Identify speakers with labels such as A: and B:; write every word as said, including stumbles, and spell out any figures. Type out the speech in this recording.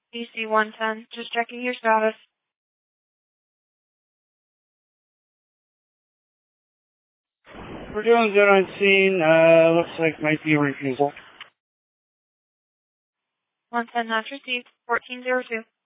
A: D C one ten, just checking your status.
B: We're doing good on scene. Uh, looks like might be a refusal.
A: one ten not received, fourteen zero two.